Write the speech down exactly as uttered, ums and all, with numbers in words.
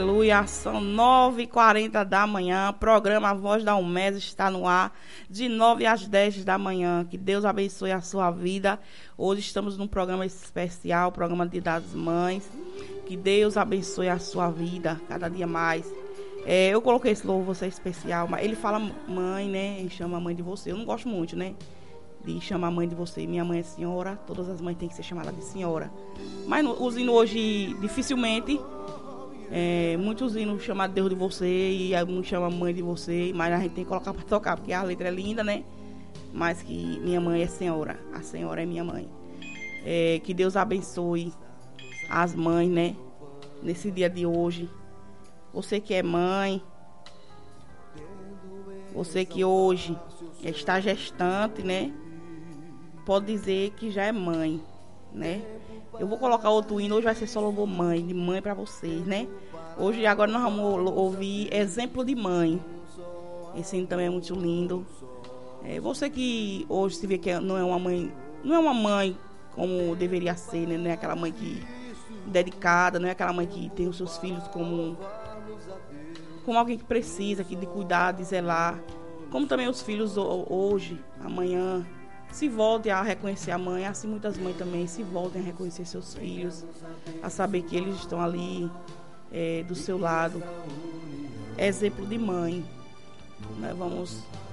Aleluia, são nove e quarenta da manhã, programa A Voz da UMES está no ar, de nove às dez da manhã, que Deus abençoe a sua vida. Hoje estamos num programa especial, programa Dia das Mães, que Deus abençoe a sua vida, cada dia mais. É, eu coloquei esse louvor, você é especial, mas ele fala mãe, né, ele chama a mãe de você, eu não gosto muito, né, de chamar a mãe de você. Minha mãe é senhora, todas as mães têm que ser chamadas de senhora, mas no, os hinos hoje, dificilmente... É, muitos hinos chamam Deus de você e alguns chamam mãe de você, mas a gente tem que colocar para tocar, porque a letra é linda, né? Mas que minha mãe é senhora, a senhora é minha mãe. É, que Deus abençoe as mães, né? Nesse dia de hoje. Você que é mãe, você que hoje está gestante, né? Pode dizer que já é mãe, né? Eu vou colocar outro hino, hoje vai ser só louvor mãe, de mãe para vocês, né? Hoje, agora nós vamos ouvir Exemplo de Mãe. Esse hino também é muito lindo. É, você que hoje se vê que não é uma mãe, não é uma mãe como deveria ser, né? Não é aquela mãe que dedicada, não é aquela mãe que tem os seus filhos como, como alguém que precisa, que de cuidar, de zelar. Como também os filhos hoje, amanhã, se voltem a reconhecer a mãe, assim muitas mães também se voltem a reconhecer seus filhos, a saber que eles estão ali é, do seu lado. Exemplo de mãe. Nós vamos